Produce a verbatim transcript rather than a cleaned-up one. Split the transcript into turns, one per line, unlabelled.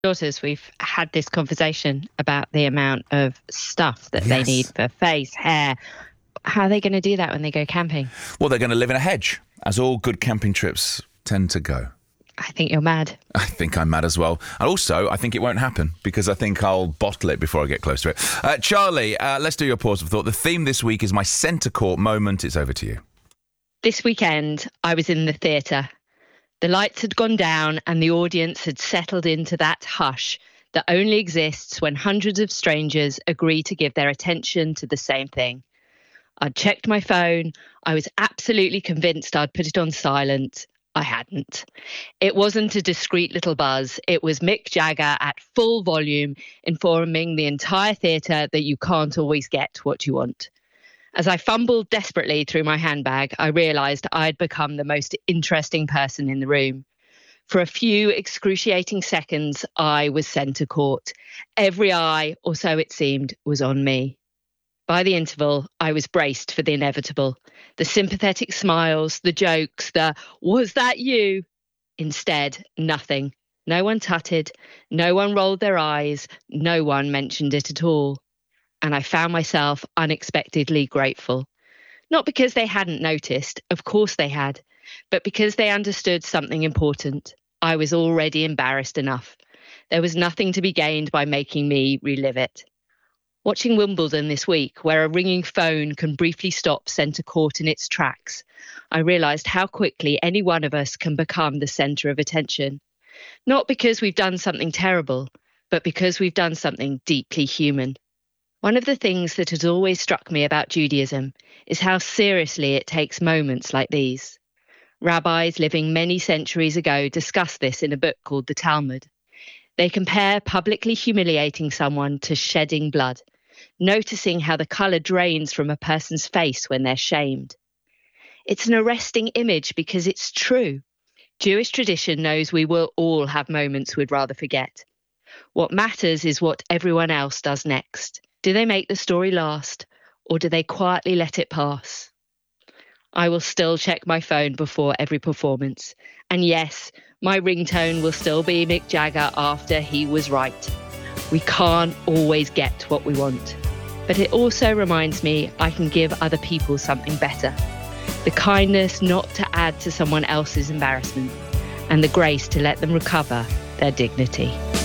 daughters, we've had this conversation about the amount of stuff that yes. they need for face, hair. How are they going to do that when they go camping?
Well, they're going to live in a hedge, as all good camping trips tend to go.
I think you're mad.
I think I'm mad as well. And also, I think it won't happen because I think I'll bottle it before I get close to it. Uh, Charlie, uh, let's do your pause of thought. The theme this week is my centre court moment. It's over to you.
This weekend, I was in the theatre. The lights had gone down and the audience had settled into that hush that only exists when hundreds of strangers agree to give their attention to the same thing. I'd checked my phone. I was absolutely convinced I'd put it on silent. I hadn't. It wasn't a discreet little buzz. It was Mick Jagger at full volume, informing the entire theatre that you can't always get what you want. As I fumbled desperately through my handbag, I realised I'd become the most interesting person in the room. For a few excruciating seconds, I was centre court. Every eye, or so it seemed, was on me. By the interval, I was braced for the inevitable. The sympathetic smiles, the jokes, the "was that you?" Instead, nothing. No one tutted, no one rolled their eyes, no one mentioned it at all. And I found myself unexpectedly grateful. Not because they hadn't noticed, of course they had, but because they understood something important. I was already embarrassed enough. There was nothing to be gained by making me relive it. Watching Wimbledon this week, where a ringing phone can briefly stop centre court in its tracks, I realised how quickly any one of us can become the centre of attention. Not because we've done something terrible, but because we've done something deeply human. One of the things that has always struck me about Judaism is how seriously it takes moments like these. Rabbis living many centuries ago discuss this in a book called the Talmud. They compare publicly humiliating someone to shedding blood, noticing how the colour drains from a person's face when they're shamed. It's an arresting image because it's true. Jewish tradition knows we will all have moments we'd rather forget. What matters is what everyone else does next. Do they make the story last, or do they quietly let it pass? I will still check my phone before every performance. And yes, my ringtone will still be Mick Jagger after he was right. We can't always get what we want. But it also reminds me I can give other people something better. The kindness not to add to someone else's embarrassment, and the grace to let them recover their dignity.